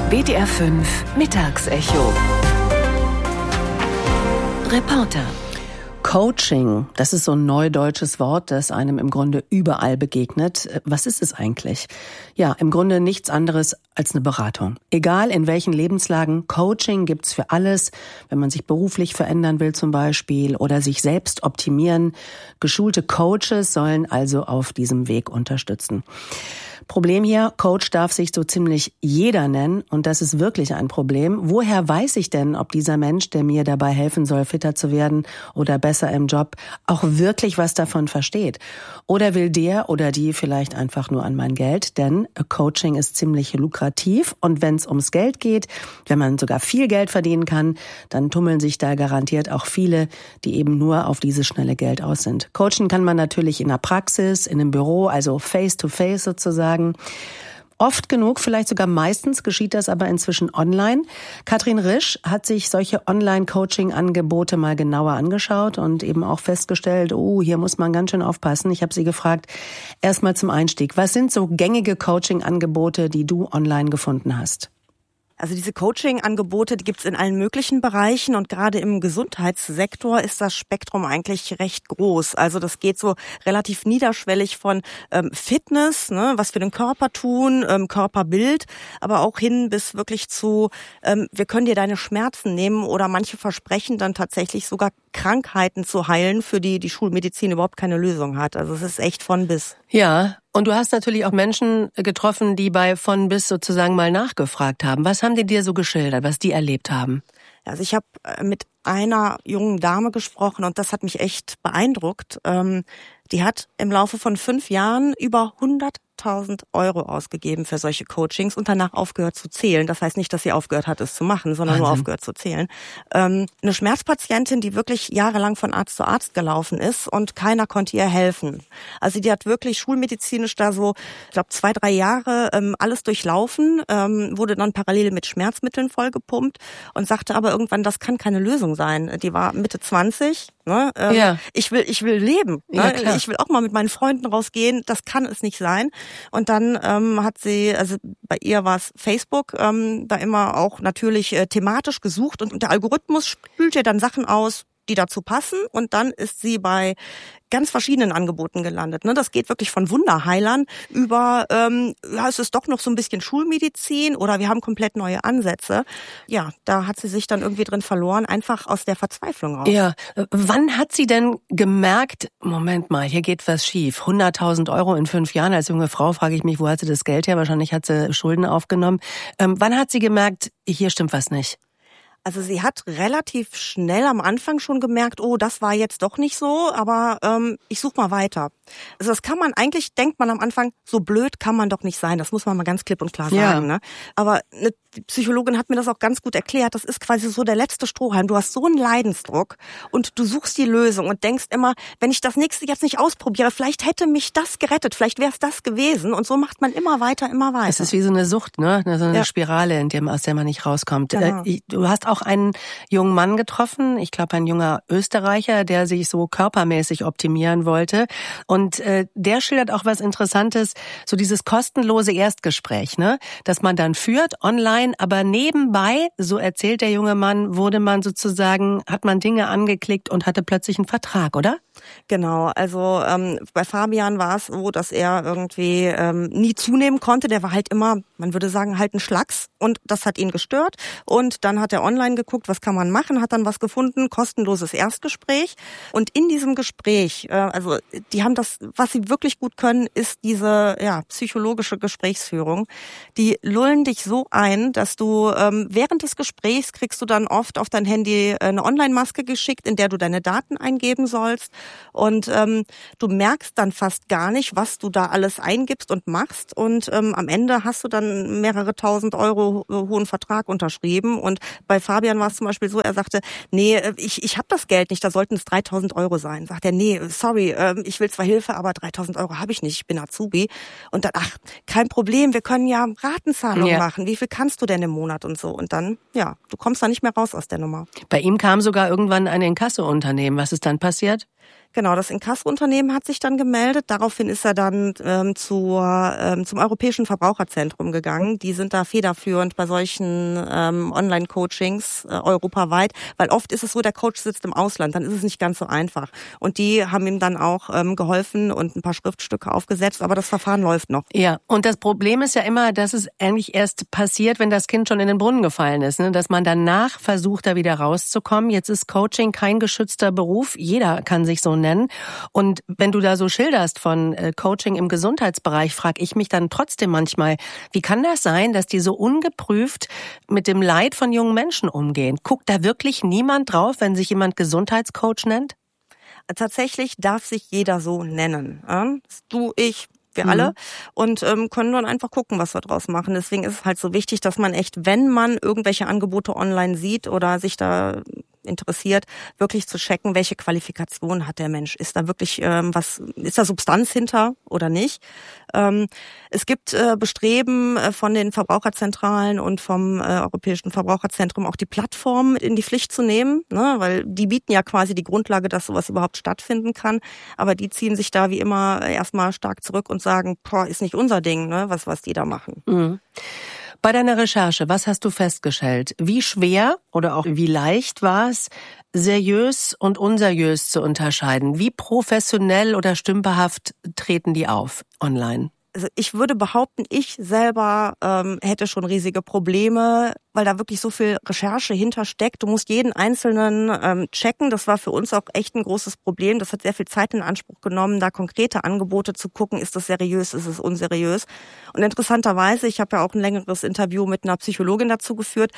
WDR 5 Mittagsecho. Reporter. Coaching, das ist so ein neudeutsches Wort, das einem im Grunde überall begegnet. Was ist es eigentlich? Ja, im Grunde nichts anderes als eine Beratung. Egal in welchen Lebenslagen, Coaching gibt's für alles. Wenn man sich beruflich verändern will zum Beispiel oder sich selbst optimieren. Geschulte Coaches sollen also auf diesem Weg unterstützen. Problem hier, Coach darf sich so ziemlich jeder nennen und das ist wirklich ein Problem. Woher weiß ich denn, ob dieser Mensch, der mir dabei helfen soll, fitter zu werden oder besser im Job, auch wirklich was davon versteht? Oder will der oder die vielleicht einfach nur an mein Geld? Denn Coaching ist ziemlich lukrativ und wenn es ums Geld geht, wenn man sogar viel Geld verdienen kann, dann tummeln sich da garantiert auch viele, die eben nur auf dieses schnelle Geld aus sind. Coachen kann man natürlich in der Praxis, in einem Büro, also face-to-face sozusagen. Oft genug, vielleicht sogar meistens, geschieht das aber inzwischen online. Katrin Risch hat sich solche Online-Coaching-Angebote mal genauer angeschaut und eben auch festgestellt, hier muss man ganz schön aufpassen. Ich habe sie gefragt, erstmal zum Einstieg, was sind so gängige Coaching-Angebote, die du online gefunden hast? Also diese Coaching-Angebote, die gibt's in allen möglichen Bereichen und gerade im Gesundheitssektor ist das Spektrum eigentlich recht groß. Also das geht so relativ niederschwellig von Fitness, ne, was wir den Körper tun, Körperbild, aber auch hin bis wirklich zu, wir können dir deine Schmerzen nehmen oder manche versprechen dann tatsächlich sogar Krankheiten zu heilen, für die Schulmedizin überhaupt keine Lösung hat. Also es ist echt von bis. Ja, und du hast natürlich auch Menschen getroffen, die bei von bis sozusagen mal nachgefragt haben. Was haben die dir so geschildert, was die erlebt haben? Also ich habe mit einer jungen Dame gesprochen und das hat mich echt beeindruckt. Die hat im Laufe von 5 Jahren über 100.000 Euro ausgegeben für solche Coachings und danach aufgehört zu zählen. Das heißt nicht, dass sie aufgehört hat, es zu machen, sondern Wahnsinn. nur aufgehört zu zählen. Eine Schmerzpatientin, die wirklich jahrelang von Arzt zu Arzt gelaufen ist und keiner konnte ihr helfen. Also die hat wirklich schulmedizinisch da so, ich glaube 2-3 Jahre alles durchlaufen, wurde dann parallel mit Schmerzmitteln vollgepumpt und sagte aber irgendwann, das kann keine Lösung sein. Die war Mitte 20. Ne? Ja. Ich will leben. Ne? Ja, klar. Ich will auch mal mit meinen Freunden rausgehen. Das kann es nicht sein. Und dann hat sie, also bei ihr war es Facebook, da immer auch natürlich thematisch gesucht und der Algorithmus spült ihr dann Sachen aus, die dazu passen und dann ist sie bei ganz verschiedenen Angeboten gelandet. Ne, das geht wirklich von Wunderheilern über, es ist doch noch so ein bisschen Schulmedizin oder wir haben komplett neue Ansätze. Ja, da hat sie sich dann irgendwie drin verloren, einfach aus der Verzweiflung raus. Ja, wann hat sie denn gemerkt, Moment mal, hier geht was schief, 100.000 Euro in 5 Jahren, als junge Frau frage ich mich, wo hat sie das Geld her? Wahrscheinlich hat sie Schulden aufgenommen. Wann hat sie gemerkt, hier stimmt was nicht? Also sie hat relativ schnell am Anfang schon gemerkt, das war jetzt doch nicht so, aber ich suche mal weiter. Also das kann man, eigentlich denkt man am Anfang, so blöd kann man doch nicht sein, das muss man mal ganz klipp und klar sagen. Ne? Aber die Psychologin hat mir das auch ganz gut erklärt, das ist quasi so der letzte Strohhalm. Du hast so einen Leidensdruck und du suchst die Lösung und denkst immer, wenn ich das nächste jetzt nicht ausprobiere, vielleicht hätte mich das gerettet, vielleicht wäre es das gewesen und so macht man immer weiter, immer weiter. Es ist wie so eine Sucht, ne? So eine Spirale, aus der man nicht rauskommt. Genau. Du hast auch einen jungen Mann getroffen, ich glaube ein junger Österreicher, der sich so körpermäßig optimieren wollte. Und der schildert auch was Interessantes, so dieses kostenlose Erstgespräch, ne, das man dann führt online, aber nebenbei, so erzählt der junge Mann, hat man Dinge angeklickt und hatte plötzlich einen Vertrag, oder? Genau, also bei Fabian war es so, dass er irgendwie nie zunehmen konnte. Der war halt immer, man würde sagen, halt ein Schlacks und das hat ihn gestört. Und dann hat er online geguckt, was kann man machen, hat dann was gefunden, kostenloses Erstgespräch. Und in diesem Gespräch, also die haben das, was sie wirklich gut können, ist diese psychologische Gesprächsführung. Die lullen dich so ein, dass du während des Gesprächs kriegst du dann oft auf dein Handy eine Online-Maske geschickt, in der du deine Daten eingeben sollst. Und du merkst dann fast gar nicht, was du da alles eingibst und machst. Und am Ende hast du dann mehrere 1.000 Euro hohen Vertrag unterschrieben. Und bei Fabian war es zum Beispiel so, er sagte, nee, ich habe das Geld nicht, da sollten es 3.000 Euro sein. Sagt er, nee, sorry, ich will zwar Hilfe, aber 3.000 Euro habe ich nicht, ich bin Azubi. Und dann, kein Problem, wir können ja Ratenzahlungen machen. Wie viel kannst du denn im Monat und so? Und dann, du kommst da nicht mehr raus aus der Nummer. Bei ihm kam sogar irgendwann ein Inkasso-Unternehmen. Was ist dann passiert? Genau, das Inkasso-Unternehmen hat sich dann gemeldet. Daraufhin ist er dann zum Europäischen Verbraucherzentrum gegangen. Die sind da federführend bei solchen Online-Coachings europaweit, weil oft ist es so, der Coach sitzt im Ausland, dann ist es nicht ganz so einfach. Und die haben ihm dann auch geholfen und ein paar Schriftstücke aufgesetzt, aber das Verfahren läuft noch. Ja, und das Problem ist ja immer, dass es eigentlich erst passiert, wenn das Kind schon in den Brunnen gefallen ist, ne? Dass man danach versucht, da wieder rauszukommen. Jetzt ist Coaching kein geschützter Beruf. Jeder kann sich so nennen. Und wenn du da so schilderst von Coaching im Gesundheitsbereich, frage ich mich dann trotzdem manchmal, wie kann das sein, dass die so ungeprüft mit dem Leid von jungen Menschen umgehen? Guckt da wirklich niemand drauf, wenn sich jemand Gesundheitscoach nennt? Tatsächlich darf sich jeder so nennen. Du, ich, wir alle. Und können dann einfach gucken, was wir draus machen. Deswegen ist es halt so wichtig, dass man echt, wenn man irgendwelche Angebote online sieht oder sich da interessiert, wirklich zu checken, welche Qualifikation hat der Mensch. Ist da wirklich ist da Substanz hinter oder nicht? Es gibt Bestreben von den Verbraucherzentralen und vom Europäischen Verbraucherzentrum auch die Plattform in die Pflicht zu nehmen, ne? Weil die bieten ja quasi die Grundlage, dass sowas überhaupt stattfinden kann. Aber die ziehen sich da wie immer erstmal stark zurück und sagen, ist nicht unser Ding, ne? Was die da machen. Mhm. Bei deiner Recherche, was hast du festgestellt? Wie schwer oder auch wie leicht war es, seriös und unseriös zu unterscheiden? Wie professionell oder stümperhaft treten die auf online? Also ich würde behaupten, ich selber hätte schon riesige Probleme, weil da wirklich so viel Recherche hintersteckt. Du musst jeden Einzelnen checken. Das war für uns auch echt ein großes Problem. Das hat sehr viel Zeit in Anspruch genommen, da konkrete Angebote zu gucken. Ist das seriös, ist es unseriös? Und interessanterweise, ich habe ja auch ein längeres Interview mit einer Psychologin dazu geführt,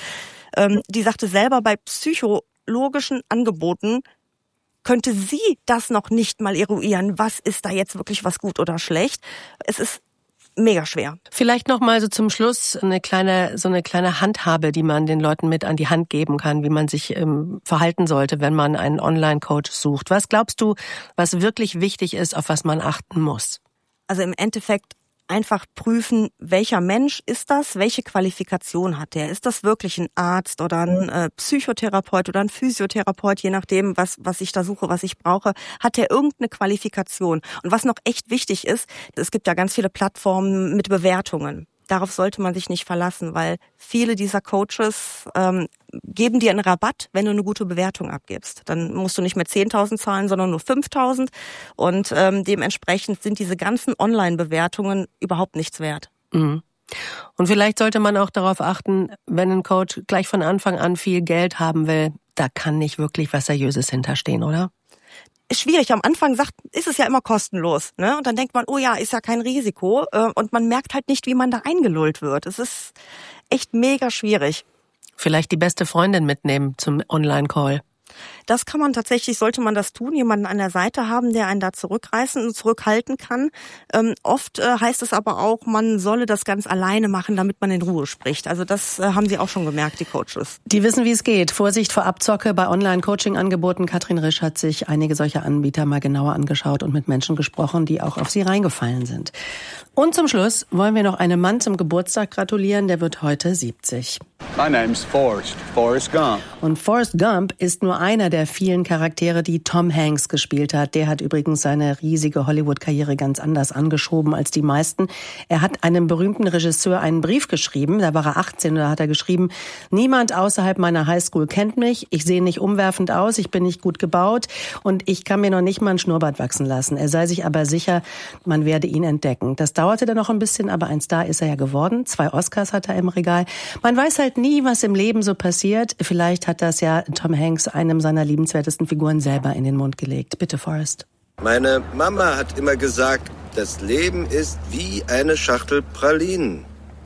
die sagte selber, bei psychologischen Angeboten könnte sie das noch nicht mal eruieren. Was ist da jetzt wirklich was gut oder schlecht? Es ist mega schwer. Vielleicht noch mal so zum Schluss so eine kleine Handhabe, die man den Leuten mit an die Hand geben kann, wie man sich verhalten sollte, wenn man einen Online-Coach sucht. Was glaubst du, was wirklich wichtig ist, auf was man achten muss? Also im Endeffekt einfach prüfen, welcher Mensch ist das, welche Qualifikation hat der? Ist das wirklich ein Arzt oder ein Psychotherapeut oder ein Physiotherapeut, je nachdem, was ich da suche, was ich brauche, hat der irgendeine Qualifikation? Und was noch echt wichtig ist, es gibt ja ganz viele Plattformen mit Bewertungen. Darauf sollte man sich nicht verlassen, weil viele dieser Coaches geben dir einen Rabatt, wenn du eine gute Bewertung abgibst. Dann musst du nicht mehr 10.000 zahlen, sondern nur 5.000. Und dementsprechend sind diese ganzen Online-Bewertungen überhaupt nichts wert. Mhm. Und vielleicht sollte man auch darauf achten, wenn ein Coach gleich von Anfang an viel Geld haben will, da kann nicht wirklich was Seriöses hinterstehen, oder? Ist schwierig. Am Anfang ist es ja immer kostenlos, ne? Und dann denkt man, oh ja, ist ja kein Risiko. Und man merkt halt nicht, wie man da eingelullt wird. Es ist echt mega schwierig. Vielleicht die beste Freundin mitnehmen zum Online-Call. Das kann man tatsächlich, sollte man das tun, jemanden an der Seite haben, der einen da zurückreißen und zurückhalten kann. Oft heißt es aber auch, man solle das ganz alleine machen, damit man in Ruhe spricht. Also das haben sie auch schon gemerkt, die Coaches. Die wissen, wie es geht. Vorsicht vor Abzocke bei Online-Coaching-Angeboten. Katrin Risch hat sich einige solcher Anbieter mal genauer angeschaut und mit Menschen gesprochen, die auch auf sie reingefallen sind. Und zum Schluss wollen wir noch einem Mann zum Geburtstag gratulieren, der wird heute 70. My name's Forrest Gump. Und Forrest Gump ist nur einer der vielen Charaktere, die Tom Hanks gespielt hat. Der hat übrigens seine riesige Hollywood-Karriere ganz anders angeschoben als die meisten. Er hat einem berühmten Regisseur einen Brief geschrieben, da war er 18 und da hat er geschrieben, niemand außerhalb meiner Highschool kennt mich, ich sehe nicht umwerfend aus, ich bin nicht gut gebaut und ich kann mir noch nicht mal ein Schnurrbart wachsen lassen. Er sei sich aber sicher, man werde ihn entdecken. Das dauerte dann noch ein bisschen, aber ein Star ist er ja geworden. 2 Oscars hat er im Regal. Man weiß halt nie, was im Leben so passiert. Vielleicht hat das ja Tom Hanks einem seiner liebenswertesten Figuren selber in den Mund gelegt. Bitte, Forrest. Meine Mama hat immer gesagt, das Leben ist wie eine Schachtel Pralinen.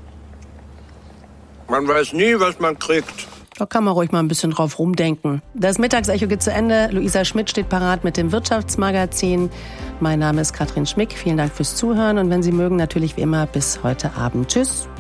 Man weiß nie, was man kriegt. Da kann man ruhig mal ein bisschen drauf rumdenken. Das Mittagsecho geht zu Ende. Luisa Schmidt steht parat mit dem Wirtschaftsmagazin. Mein Name ist Katrin Schmick. Vielen Dank fürs Zuhören und wenn Sie mögen, natürlich wie immer bis heute Abend. Tschüss.